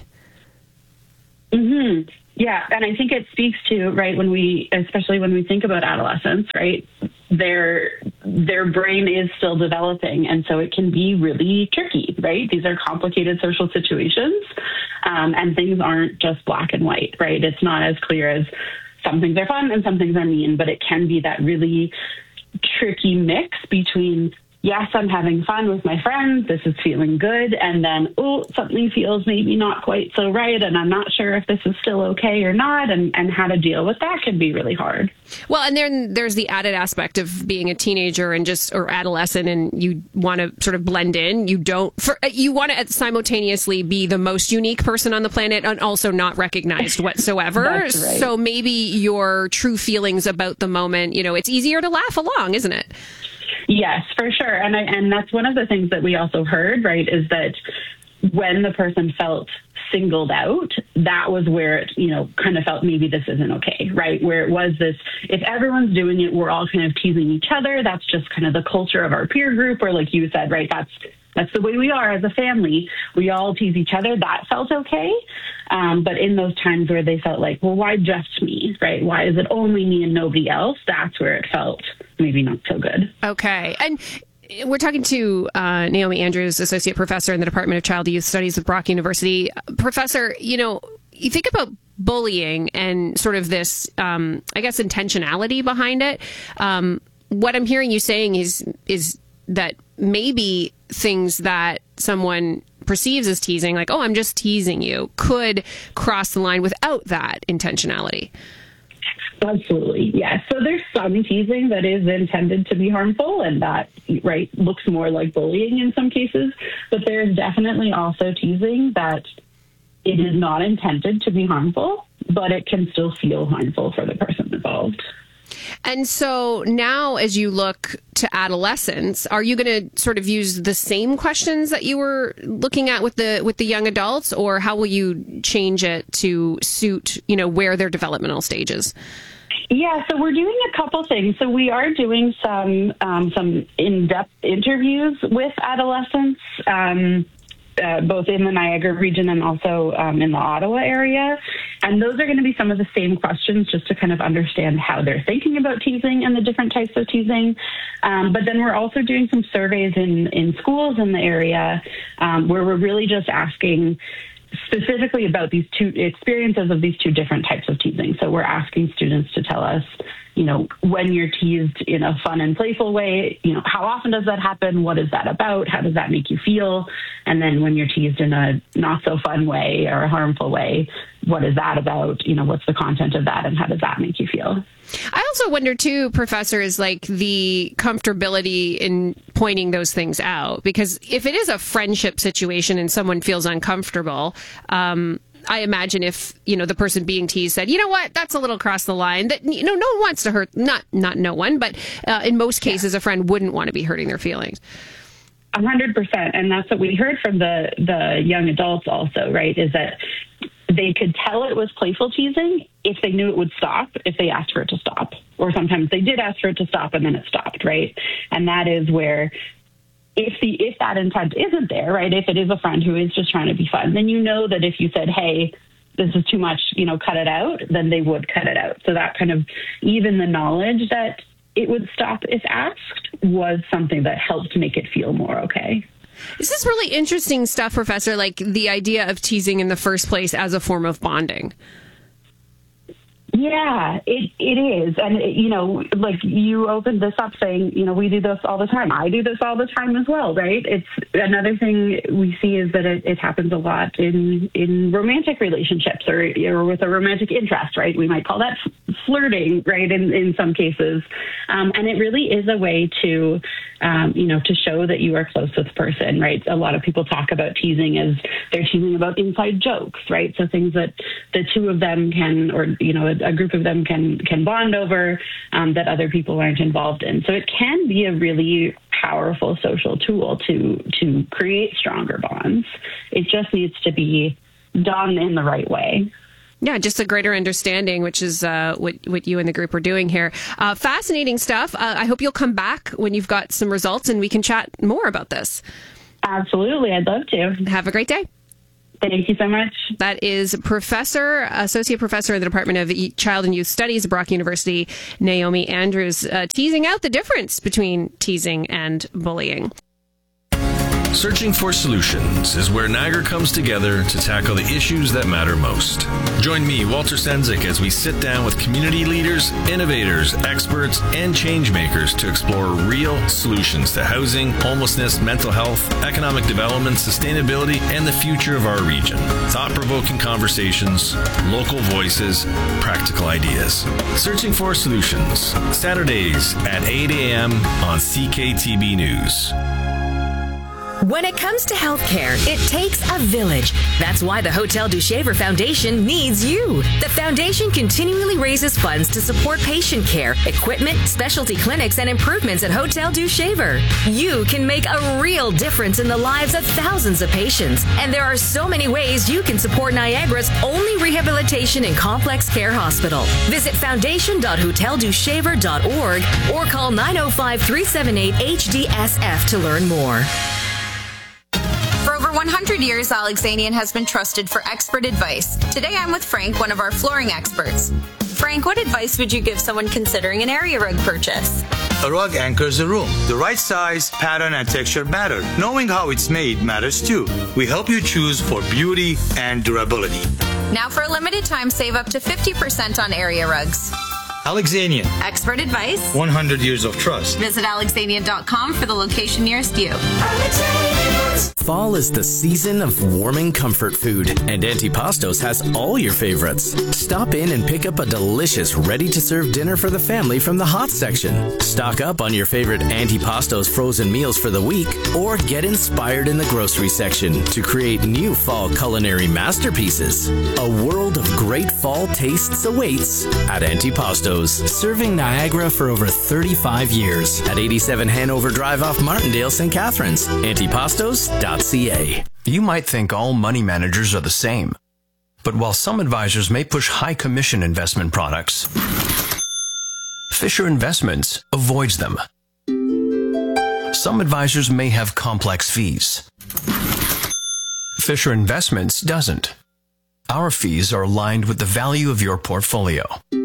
Mm-hmm. Yeah, and I think it speaks to, right, when we, especially when we think about adolescence, right, their their brain is still developing, and so it can be really tricky, right? These are complicated social situations, um, and things aren't just black and white, right? It's not as clear as some things are fun and some things are mean, but it can be that really tricky mix between, yes, I'm having fun with my friends, this is feeling good, and then, oh, something feels maybe not quite so right, and I'm not sure if this is still okay or not, and, and how to deal with that can be really hard. Well, and then there's the added aspect of being a teenager and just, or adolescent, and you want to sort of blend in. You don't, for, you want to simultaneously be the most unique person on the planet and also not recognized whatsoever. That's right. So maybe your true feelings about the moment, you know, it's easier to laugh along, isn't it? Yes, for sure. And I, and that's one of the things that we also heard, right, is that when the person felt singled out, that was where it, you know, kind of felt maybe this isn't okay, right? Where it was this, if everyone's doing it, we're all kind of teasing each other. That's just kind of the culture of our peer group, or like you said, right, that's That's the way we are as a family. We all tease each other. That felt okay. Um, but in those times where they felt like, well, why just me, right? Why is it only me and nobody else? That's where it felt maybe not so good. Okay. And we're talking to uh, Naomi Andrews, Associate Professor in the Department of Child and Youth Studies at Brock University. Professor, you know, you think about bullying and sort of this, um, I guess, intentionality behind it. Um, what I'm hearing you saying is is that maybe things that someone perceives as teasing, like, oh, I'm just teasing you, could cross the line without that intentionality. Absolutely, yes. So there's some teasing that is intended to be harmful, and that, right, looks more like bullying in some cases. But there's definitely also teasing that it is not intended to be harmful, but it can still feel harmful for the person involved. And so now, as you look to adolescence, are you going to sort of use the same questions that you were looking at with the with the young adults, or how will you change it to suit, you know, where their developmental stages? Yeah, so we're doing a couple things. So we are doing some um, some in-depth interviews with adolescents, um, uh, both in the Niagara region and also um, in the Ottawa area. And those are going to be some of the same questions, just to kind of understand how they're thinking about teasing and the different types of teasing. Um, but then we're also doing some surveys in, in schools in the area um, where we're really just asking specifically about these two experiences of these two different types of teasing. So we're asking students to tell us, you know, when you're teased in a fun and playful way, you know, how often does that happen? What is that about? How does that make you feel? And then when you're teased in a not so fun way or a harmful way, what is that about? You know, what's the content of that and how does that make you feel? I also wonder too, Professor, is like the comfortability in pointing those things out, because if it is a friendship situation and someone feels uncomfortable, um, I imagine if, you know, the person being teased said, you know what, that's a little across the line, that, you know, no one wants to hurt, not, not no one, but uh, in most cases, yeah. a friend wouldn't want to be hurting their feelings. A hundred percent. And that's what we heard from the, the young adults also, right, is that they could tell it was playful teasing if they knew it would stop, if they asked for it to stop. Or sometimes they did ask for it to stop and then it stopped, right? And that is where if the if that intent isn't there, right, if it is a friend who is just trying to be fun, then you know that if you said, hey, this is too much, you know, cut it out, then they would cut it out. So that kind of, even the knowledge that it would stop if asked was something that helped make it feel more okay. This is really interesting stuff, Professor, like the idea of teasing in the first place as a form of bonding. Yeah, it it is. And, it, you know, like you opened this up saying, you know, we do this all the time. I do this all the time as well, right? It's another thing we see is that it, it happens a lot in, in romantic relationships or, or with a romantic interest, right? We might call that flirting, right, in, in some cases. Um, and it really is a way to, um, you know, to show that you are close with the person, right? A lot of people talk about teasing as they're teasing about inside jokes, right? So things that the two of them can, or, you know, a group of them can can bond over um, that other people aren't involved in. So it can be a really powerful social tool to to create stronger bonds. It just needs to be done in the right way. Yeah, just a greater understanding, which is uh, what what you and the group are doing here. Uh, fascinating stuff. Uh, I hope you'll come back when you've got some results and we can chat more about this. Absolutely. I'd love to. Have a great day. Thank you so much. That is Professor, Associate Professor in the Department of Child and Youth Studies at Brock University, Naomi Andrews, uh, teasing out the difference between teasing and bullying. Searching for Solutions is where Niagara comes together to tackle the issues that matter most. Join me, Walter Senzik, as we sit down with community leaders, innovators, experts, and changemakers to explore real solutions to housing, homelessness, mental health, economic development, sustainability, and the future of our region. Thought-provoking conversations, local voices, practical ideas. Searching for Solutions, Saturdays at eight a.m. on C K T B News. When it comes to healthcare, it takes a village. That's why the Hotel du Shaver Foundation needs you. The foundation continually raises funds to support patient care, equipment, specialty clinics, and improvements at Hotel du Shaver. You can make a real difference in the lives of thousands of patients. And there are so many ways you can support Niagara's only rehabilitation and complex care hospital. Visit foundation dot hotel du shaver dot org or call nine oh five, three seven eight, H D S F to learn more. For over one hundred years, Alexanian has been trusted for expert advice. Today, I'm with Frank, one of our flooring experts. Frank, what advice would you give someone considering an area rug purchase? A rug anchors a room. The right size, pattern, and texture matter. Knowing how it's made matters too. We help you choose for beauty and durability. Now, for a limited time, save up to fifty percent on area rugs. Alexanian. Expert advice. one hundred years of trust. Visit alexanian dot com for the location nearest you. Fall is the season of warming comfort food, and Antipastos has all your favorites. Stop in and pick up a delicious, ready-to-serve dinner for the family from the hot section. Stock up on your favorite Antipastos frozen meals for the week, or get inspired in the grocery section to create new fall culinary masterpieces. A world of great fall tastes awaits at Antipastos, serving Niagara for over thirty-five years at eighty-seven Hanover Drive off Martindale, Saint Catharines. Antipastos dot c a. You might think all money managers are the same. But while some advisors may push high commission investment products, Fisher Investments avoids them. Some advisors may have complex fees. Fisher Investments doesn't. Our fees are aligned with the value of your portfolio.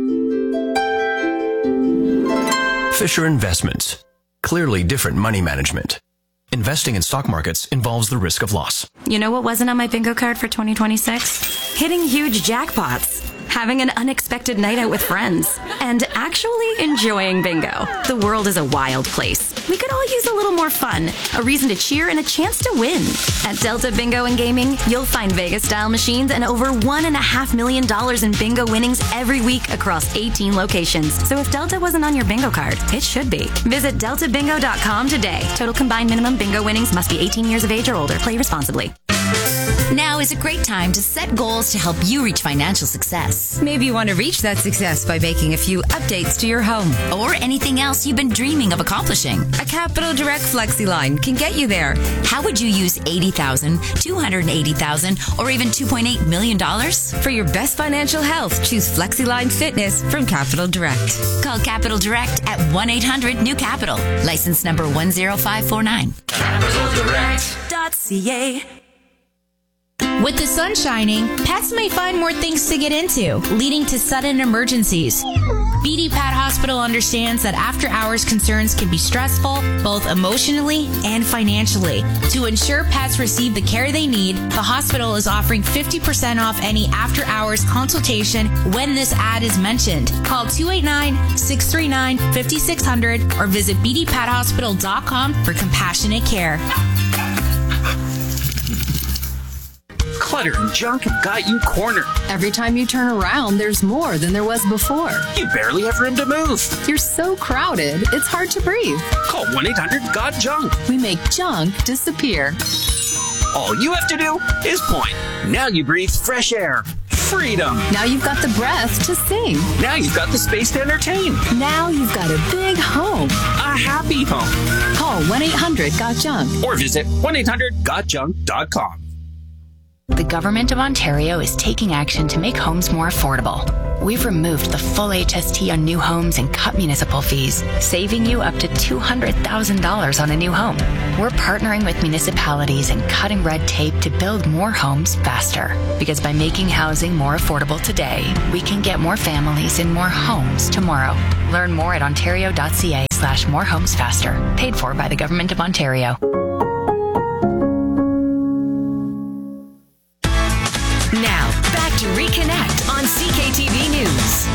Fisher Investments. Clearly different money management. Investing in stock markets involves the risk of loss. You know what wasn't on my bingo card for twenty twenty-six? Hitting huge jackpots, having an unexpected night out with friends, and actually enjoying bingo. The world is a wild place. We could all use a little more fun, a reason to cheer, and a chance to win. At Delta Bingo and Gaming, you'll find Vegas-style machines and over one and a half million dollars in bingo winnings every week across eighteen locations. So if Delta wasn't on your bingo card, it should be. Visit delta bingo dot com today. Total combined minimum bingo winnings must be eighteen years of age or older. Play responsibly. Now is a great time to set goals to help you reach financial success. Maybe you want to reach that success by making a few updates to your home. Or anything else you've been dreaming of accomplishing. A Capital Direct Flexi line can get you there. How would you use eighty thousand dollars, two hundred eighty thousand dollars, or even two point eight million dollars? For your best financial health, choose FlexiLine Fitness from Capital Direct. Call Capital Direct at one eight hundred new capital. License number one zero five four nine. Capital Direct dot C A. With the sun shining, pets may find more things to get into, leading to sudden emergencies. B D Pat Hospital understands that after-hours concerns can be stressful, both emotionally and financially. To ensure pets receive the care they need, the hospital is offering fifty percent off any after-hours consultation when this ad is mentioned. Call two eight nine, six three nine, five six zero zero or visit b d pat hospital dot com for compassionate care. Clutter and junk have got you cornered. Every time you turn around, there's more than there was before. You barely have room to move. You're so crowded, it's hard to breathe. Call one eight hundred got junk. We make junk disappear. All you have to do is point. Now you breathe fresh air. Freedom. Now you've got the breath to sing. Now you've got the space to entertain. Now you've got a big home. A happy home. Call one eight hundred got junk. Or visit one eight hundred got junk dot com. The Government of Ontario is taking action to make homes more affordable. We've removed the full H S T on new homes and cut municipal fees, saving you up to two hundred thousand dollars on a new home. We're partnering with municipalities and cutting red tape to build more homes faster. Because by making housing more affordable today, we can get more families in more homes tomorrow. Learn more at ontario.ca slash more homes faster. Paid for by the Government of Ontario. Now, back to Reconnect on C K T V News.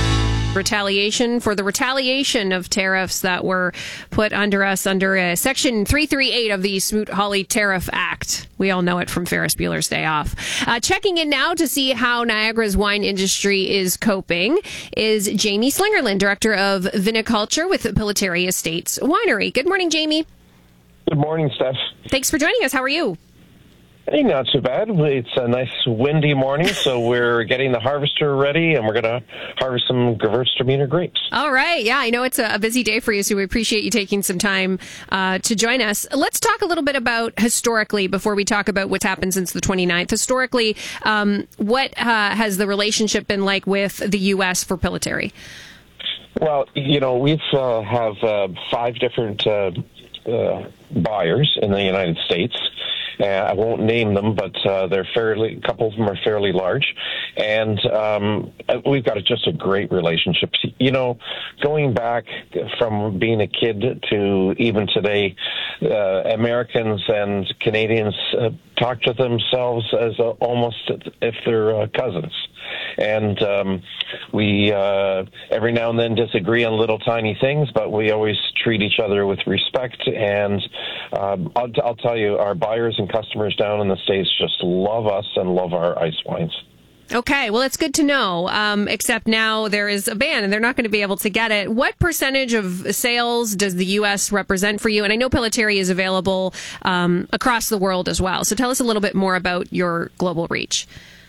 Retaliation for the retaliation of tariffs that were put under us under uh, Section three thirty-eight of the Smoot-Hawley Tariff Act. We all know it from Ferris Bueller's Day Off. Uh, checking in now to see how Niagara's wine industry is coping is Jamie Slingerland, Director of Viniculture with Pillitteri Estates Winery. Good morning, Jamie. Good morning, Steph. Thanks for joining us. How are you? Hey, not too bad. It's a nice windy morning, so we're getting the harvester ready, and we're going to harvest some Gewürztraminer grapes. All right. Yeah, I know it's a busy day for you, so we appreciate you taking some time uh, to join us. Let's talk a little bit about historically before we talk about what's happened since the twenty-ninth. Historically, um, what uh, has the relationship been like with the U S for Pillitteri? Well, you know, we uh, have uh, five different uh, uh, buyers in the United States. Uh, I won't name them, but uh, they're fairly. A couple of them are fairly large, and um, we've got a, just a great relationship. You know, going back from being a kid to even today, uh, Americans and Canadians uh, talk to themselves as uh, almost if they're uh, cousins. And um, we uh, every now and then disagree on little tiny things, but we always treat each other with respect. And um, I'll, I'll tell you, our buyers and customers down in the States just love us and love our ice wines. Okay, well, it's good to know, um, except now there is a ban and they're not going to be able to get it. What percentage of sales does the U S represent for you? And I know Pillitteri is available um, across the world as well. So tell us a little bit more about your global reach.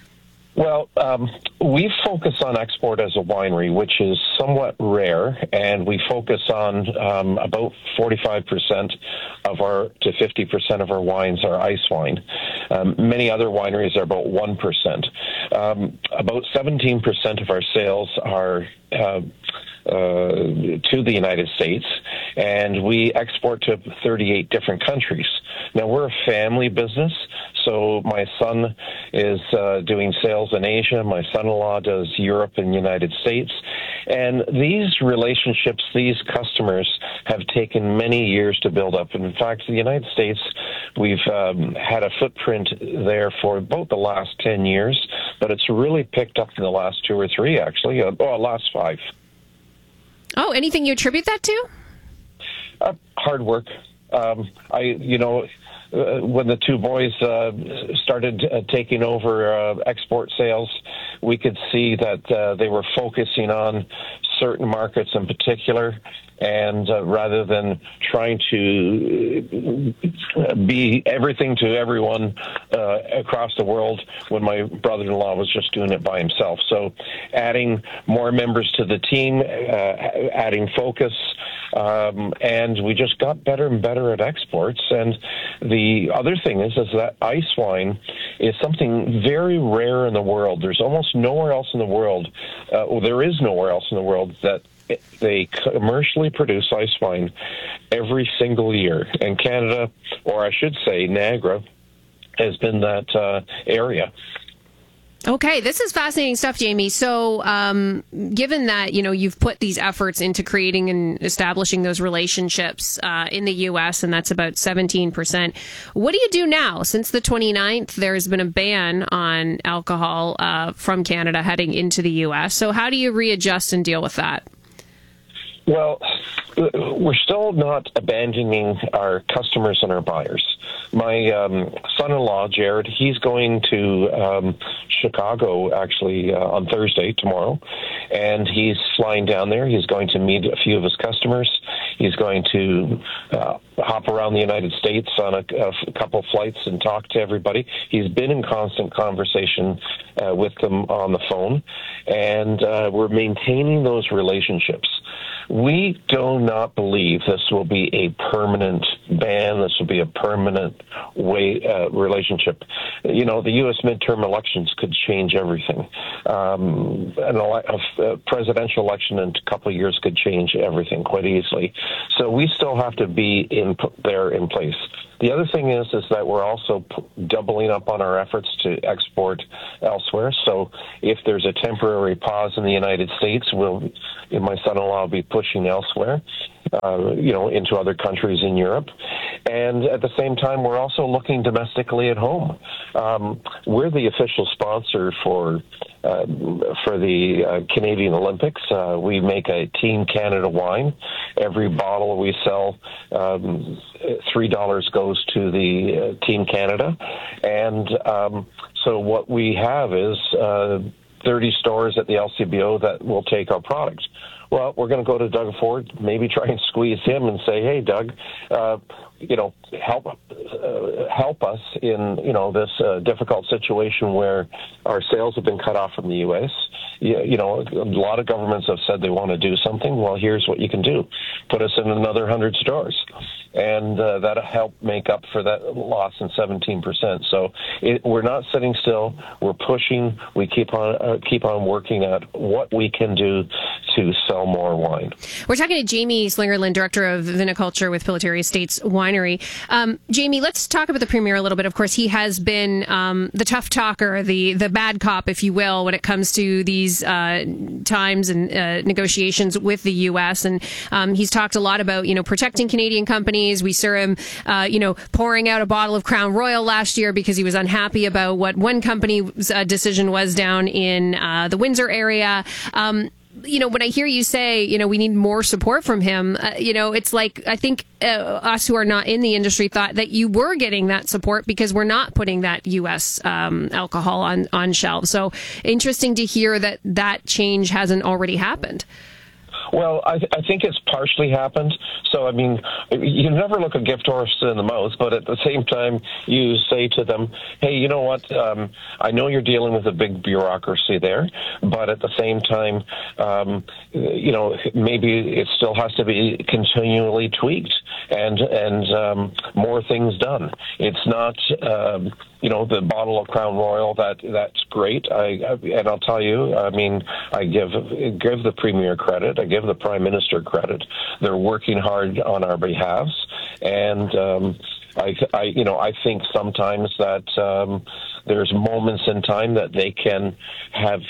Well, um, we focus on export as a winery, which is somewhat rare, and we focus on um, about forty-five percent of our to fifty percent of our wines are ice wine. Um, many other wineries are about one percent. Um, about seventeen percent of our sales are uh, uh, to the United States, and we export to thirty-eight different countries. Now, we're a family business, so my son is uh, doing sales in Asia. My son-in-law does Europe and United States. And these relationships, these customers, have taken many years to build up. And in fact, in the United States, we've um, had a footprint there for about the last ten years, but it's really picked up in the last two or three, actually. Uh, oh, last five. Oh, anything you attribute that to? Uh, hard work. Um, I, you know, uh, when the two boys uh, started uh, taking over uh, export sales, we could see that uh, they were focusing on certain markets in particular. And uh, rather than trying to be everything to everyone uh, across the world, when my brother-in-law was just doing it by himself. So adding more members to the team, uh, adding focus, um, and we just got better and better at exports. And the other thing is, is that ice wine is something very rare in the world. There's almost nowhere else in the world, uh, well, there is nowhere else in the world that they commercially produce ice wine every single year. And Canada, or I should say Niagara, has been that uh, area. Okay, this is fascinating stuff, Jamie. So, um, given that, you know, you've put these efforts into creating and establishing those relationships uh, in the U S, and that's about seventeen percent, what do you do now? Since the twenty-ninth, there's been a ban on alcohol uh, from Canada heading into the U S. So how do you readjust and deal with that? Well, we're still not abandoning our customers and our buyers. My um, son-in-law, Jared, he's going to um, Chicago, actually, uh, on Thursday, tomorrow, and he's flying down there. He's going to meet a few of his customers. He's going to uh, hop around the United States on a, a couple flights and talk to everybody. He's been in constant conversation uh, with them on the phone, and uh, we're maintaining those relationships. We do not believe this will be a permanent ban. This will be a permanent way uh, relationship. You know, the U S midterm elections could change everything. Um, an ele- a presidential election in a couple of years could change everything quite easily. So we still have to be in there in place. The other thing is, is that we're also p- doubling up on our efforts to export elsewhere. So if there's a temporary pause in the United States, we'll, my son-in-law will be pushing elsewhere, uh, you know, into other countries in Europe. And at the same time, we're also looking domestically at home. Um, we're the official sponsor for uh, for the uh, Canadian Olympics. Uh, we make a Team Canada wine. Every bottle we sell, um, three dollars goes to the uh, Team Canada. And um, so what we have is uh, thirty stores at the L C B O that will take our product. Well, we're going to go to Doug Ford, maybe try and squeeze him and say, hey, Doug, uh, you know, help uh, help us in, you know, this uh, difficult situation where our sales have been cut off from the U S. You, you know, a lot of governments have said they want to do something. Well, here's what you can do. Put us in another one hundred stores. And uh, that'll help make up for that loss in seventeen percent. So it, we're not sitting still. We're pushing. We keep on uh, keep on working at what we can do to sell more wine. We're talking to Jamie Slingerland, Director of Viniculture with Pillitteri Estates Winery. Um, Jamie, let's talk about the Premier a little bit. Of course, he has been um, the tough talker, the the bad cop, if you will, when it comes to these uh, times and uh, negotiations with the U S. And um, he's talked a lot about, you know, protecting Canadian companies. We saw him, uh, you know, pouring out a bottle of Crown Royal last year because he was unhappy about what one company's uh, decision was down in uh, the Windsor area. Um, you know, when I hear you say, you know, we need more support from him, uh, you know, it's like, I think uh, us who are not in the industry thought that you were getting that support because we're not putting that U S um, alcohol on, on shelves. So interesting to hear that that change hasn't already happened. Well, I, th- I think it's partially happened. So, I mean, you never look a gift horse in the mouth, but at the same time, you say to them, hey, you know what, um, I know you're dealing with a big bureaucracy there, but at the same time, um, you know, maybe it still has to be continually tweaked and, and um, more things done. It's not... Um, You know, the bottle of Crown Royal, that that's great. I, I and I'll tell you, I mean, I give give the Premier credit. I give the Prime Minister credit. They're working hard on our behalves, and um, I, I, you know, I think sometimes that um, there's moments in time that they can have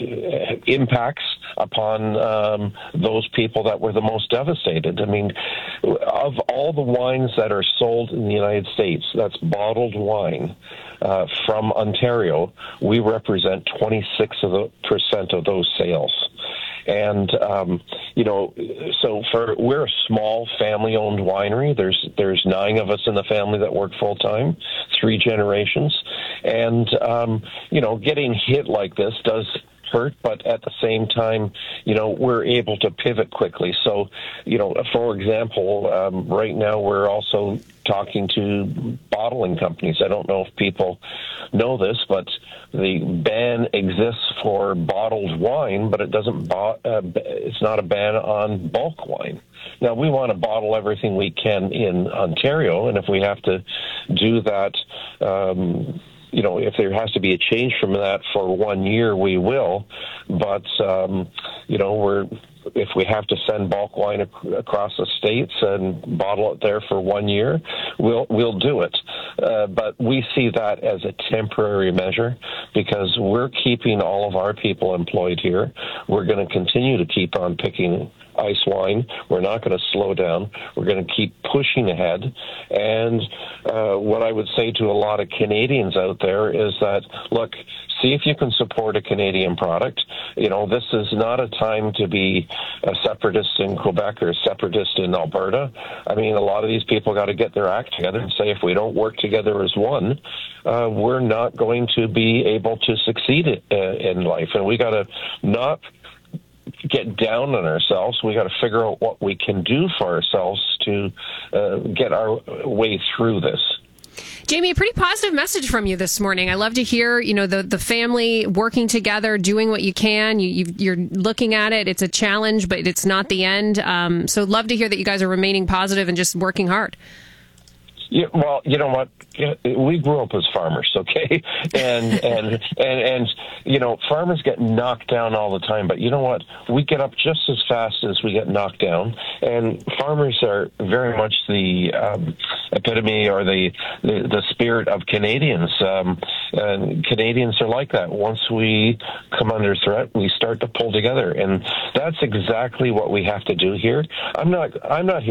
impacts upon um, those people that were the most devastated. I mean, of all the wines that are sold in the United States, that's bottled wine uh, from Ontario, we represent twenty-six percent of those sales. And, um, you know, so for we're a small family-owned winery. There's there's nine of us in the family that work full-time, three generations. And, um, you know, getting hit like this does hurt, but at the same time, you know, we're able to pivot quickly. So, you know, for example, um, right now we're also talking to bottling companies. I don't know if people know this, but the ban exists for bottled wine, but it doesn't. Bo- uh, it's not a ban on bulk wine. Now, we want to bottle everything we can in Ontario, and if we have to do that, um, you know, if there has to be a change from that for one year, we will. But, um, you know, we're if we have to send bulk wine ac- across the states and bottle it there for one year, we'll we'll do it. Uh, but we see that as a temporary measure because we're keeping all of our people employed here. We're going to continue to keep on picking ice wine. We're not going to slow down. We're going to keep pushing ahead. And uh, what I would say to a lot of Canadians out there is that, look, see if you can support a Canadian product. You know, this is not a time to be a separatist in Quebec or a separatist in Alberta. I mean, a lot of these people got to get their act together and say, if we don't work together as one, uh, we're not going to be able to succeed in, uh, in life. And we got to not get down on ourselves. We got to figure out what we can do for ourselves to uh, get our way through this. Jamie, a pretty positive message from you this morning. I love to hear, you know, the, the family working together, doing what you can. You, you, you're looking at it. It's a challenge, but it's not the end. Um, so love to hear that you guys are remaining positive and just working hard. Yeah, well, you know what? We grew up as farmers, okay? And, and, and, and, you know, farmers get knocked down all the time, but you know what? We get up just as fast as we get knocked down. And farmers are very much the um, epitome or the, the, the spirit of Canadians. Um, and Canadians are like that. Once we come under threat, we start to pull together. And that's exactly what we have to do here. I'm not, I'm not here